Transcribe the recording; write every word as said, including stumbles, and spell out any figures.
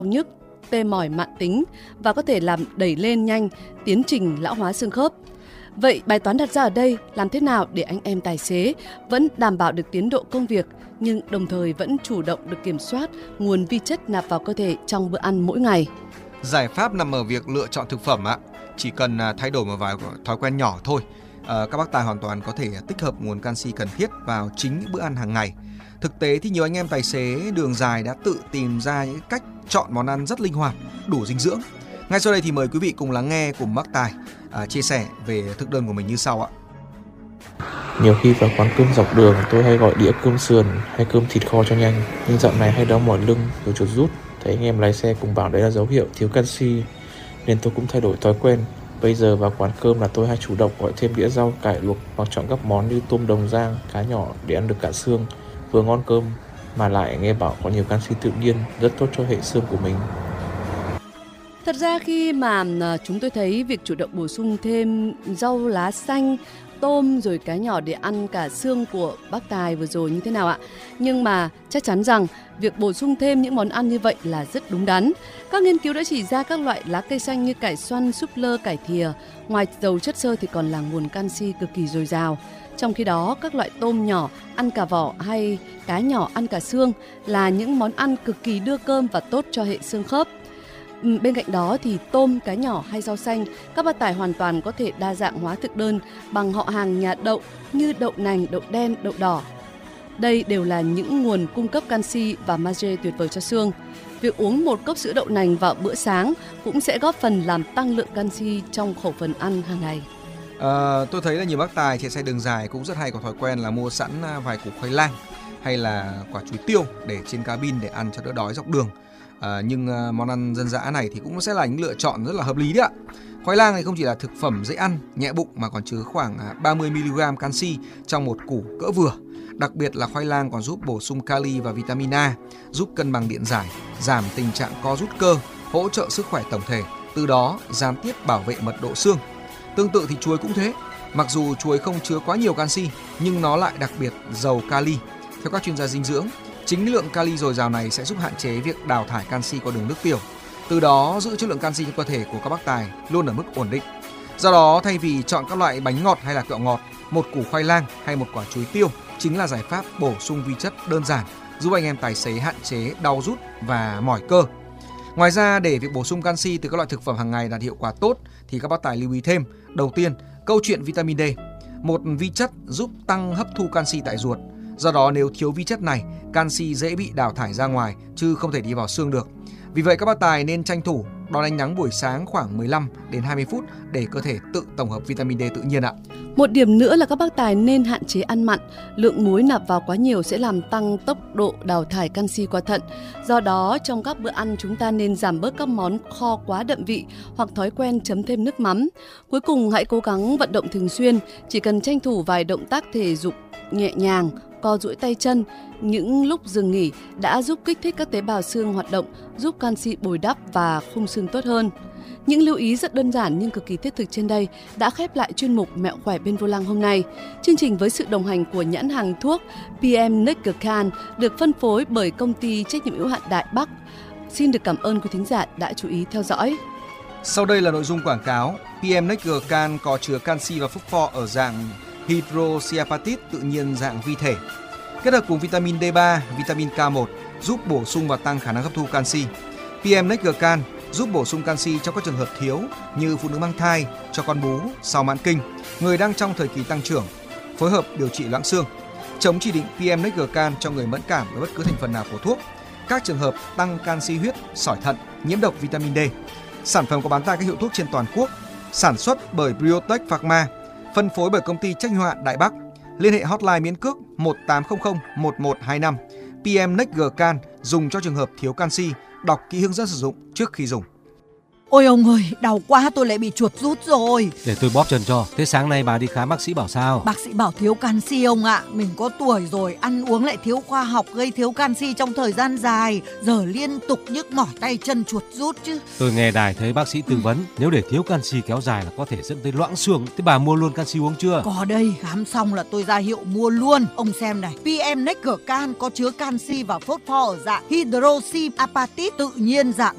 nhức, tê mỏi mãn tính và có thể làm đẩy lên nhanh tiến trình lão hóa xương khớp. Vậy bài toán đặt ra ở đây làm thế nào để anh em tài xế vẫn đảm bảo được tiến độ công việc nhưng đồng thời vẫn chủ động được kiểm soát nguồn vi chất nạp vào cơ thể trong bữa ăn mỗi ngày? Giải pháp nằm ở việc lựa chọn thực phẩm ạ. Chỉ cần thay đổi một vài thói quen nhỏ thôi, à, các bác tài hoàn toàn có thể tích hợp nguồn canxi cần thiết vào chính bữa ăn hàng ngày. Thực tế thì nhiều anh em tài xế đường dài đã tự tìm ra những cách chọn món ăn rất linh hoạt, đủ dinh dưỡng. Ngay sau đây thì mời quý vị cùng lắng nghe cùng bác Tài à, chia sẻ về thực đơn của mình như sau ạ. Nhiều khi vào quán cơm dọc đường tôi hay gọi đĩa cơm sườn hay cơm thịt kho cho nhanh, nhưng dạo này hay đau mỏi lưng rồi chuột rút. Thấy anh em lái xe cùng bảo đấy là dấu hiệu thiếu canxi nên tôi cũng thay đổi thói quen. Bây giờ vào quán cơm là tôi hay chủ động gọi thêm đĩa rau cải luộc hoặc chọn các món như tôm đồng rang, cá nhỏ để ăn được cả xương, vừa ngon cơm mà lại nghe bảo có nhiều canxi tự nhiên, rất tốt cho hệ xương của mình. Thật ra khi mà chúng tôi thấy việc chủ động bổ sung thêm rau lá xanh, tôm rồi cá nhỏ để ăn cả xương của bác Tài vừa rồi như thế nào ạ? Nhưng mà chắc chắn rằng việc bổ sung thêm những món ăn như vậy là rất đúng đắn. Các nghiên cứu đã chỉ ra các loại lá cây xanh như cải xoăn, súp lơ, cải thìa, ngoài giàu chất xơ thì còn là nguồn canxi cực kỳ dồi dào. Trong khi đó, các loại tôm nhỏ ăn cả vỏ hay cá nhỏ ăn cả xương là những món ăn cực kỳ đưa cơm và tốt cho hệ xương khớp. Bên cạnh đó thì tôm, cá nhỏ hay rau xanh, các bác tài hoàn toàn có thể đa dạng hóa thực đơn bằng họ hàng nhà đậu như đậu nành, đậu đen, đậu đỏ. Đây đều là những nguồn cung cấp canxi và magie tuyệt vời cho xương. Việc uống một cốc sữa đậu nành vào bữa sáng cũng sẽ góp phần làm tăng lượng canxi trong khẩu phần ăn hàng ngày. À, tôi thấy là nhiều bác tài chạy xe đường dài cũng rất hay có thói quen là mua sẵn vài củ khoai lang hay là quả chuối tiêu để trên cabin để ăn cho đỡ đói dọc đường. À, nhưng uh, món ăn dân dã này thì cũng sẽ là những lựa chọn rất là hợp lý đấy ạ. Khoai lang này không chỉ là thực phẩm dễ ăn, nhẹ bụng mà còn chứa khoảng ba mươi mi-li-gam canxi trong một củ cỡ vừa. Đặc biệt là khoai lang còn giúp bổ sung kali và vitamin A, giúp cân bằng điện giải, giảm tình trạng co rút cơ, hỗ trợ sức khỏe tổng thể, từ đó gián tiếp bảo vệ mật độ xương. Tương tự thì chuối cũng thế. Mặc dù chuối không chứa quá nhiều canxi nhưng nó lại đặc biệt giàu kali. Theo các chuyên gia dinh dưỡng, chính lượng kali dồi dào này sẽ giúp hạn chế việc đào thải canxi qua đường nước tiểu, từ đó giữ chất lượng canxi trong cơ thể của các bác tài luôn ở mức ổn định. Do đó, thay vì chọn các loại bánh ngọt hay là kẹo ngọt, một củ khoai lang hay một quả chuối tiêu chính là giải pháp bổ sung vi chất đơn giản, giúp anh em tài xế hạn chế đau rút và mỏi cơ. Ngoài ra, để việc bổ sung canxi từ các loại thực phẩm hàng ngày đạt hiệu quả tốt thì các bác tài lưu ý thêm. Đầu tiên, câu chuyện vitamin D, một vi chất giúp tăng hấp thu canxi tại ruột. Do đó nếu thiếu vi chất này, canxi dễ bị đào thải ra ngoài chứ không thể đi vào xương được. Vì vậy các bác tài nên tranh thủ đón ánh nắng buổi sáng khoảng mười lăm đến hai mươi phút để cơ thể tự tổng hợp vitamin D tự nhiên ạ. Một điểm nữa là các bác tài nên hạn chế ăn mặn. Lượng muối nạp vào quá nhiều sẽ làm tăng tốc độ đào thải canxi qua thận. Do đó trong các bữa ăn chúng ta nên giảm bớt các món kho quá đậm vị hoặc thói quen chấm thêm nước mắm. Cuối cùng hãy cố gắng vận động thường xuyên, chỉ cần tranh thủ vài động tác thể dục nhẹ nhàng, co duỗi tay chân những lúc dừng nghỉ đã giúp kích thích các tế bào xương hoạt động, giúp canxi bồi đắp và khung xương tốt hơn. Những lưu ý rất đơn giản nhưng cực kỳ thiết thực trên đây đã khép lại chuyên mục Mẹo khỏe bên vô lăng hôm nay. Chương trình với sự đồng hành của nhãn hàng thuốc pê em Neckercan được phân phối bởi công ty trách nhiệm hữu hạn Đại Bắc. Xin được cảm ơn quý thính giả đã chú ý theo dõi. Sau đây là nội dung quảng cáo. pê em Neckercan có chứa canxi và phosphor ở dạng hydroxyapatite tự nhiên dạng vi thể, kết hợp cùng vitamin D ba, vitamin K một giúp bổ sung và tăng khả năng hấp thu canxi. pê em Neckercan giúp bổ sung canxi trong các trường hợp thiếu như phụ nữ mang thai, cho con bú, sau mãn kinh, người đang trong thời kỳ tăng trưởng, phối hợp điều trị loãng xương, chống chỉ định pê em Neckercan cho người mẫn cảm với bất cứ thành phần nào của thuốc, các trường hợp tăng canxi huyết, sỏi thận, nhiễm độc vitamin D. Sản phẩm có bán tại các hiệu thuốc trên toàn quốc, sản xuất bởi Biotech Pharma, phân phối bởi công ty trách nhiệm hữu hạn Đại Bắc. Liên hệ hotline miễn cước một tám không không một một hai năm. pê em Neckercan dùng cho trường hợp thiếu canxi. Đọc kỹ hướng dẫn sử dụng trước khi dùng. Ôi ông ơi, đau quá, tôi lại bị chuột rút rồi. Để tôi bóp chân cho. Thế sáng nay bà đi khám bác sĩ bảo sao? Bác sĩ bảo thiếu canxi ông ạ. Mình có tuổi rồi, ăn uống lại thiếu khoa học, gây thiếu canxi trong thời gian dài. Giờ liên tục nhức mỏi tay chân, chuột rút chứ. Tôi nghe đài thấy bác sĩ tư vấn ừ. nếu để thiếu canxi kéo dài là có thể dẫn tới loãng xương. Thế bà mua luôn canxi uống chưa? Có đây, khám xong là tôi ra hiệu mua luôn. Ông xem này, pê em Neckercan có chứa canxi và phosphor ở dạng hydroxyapatite tự nhiên dạng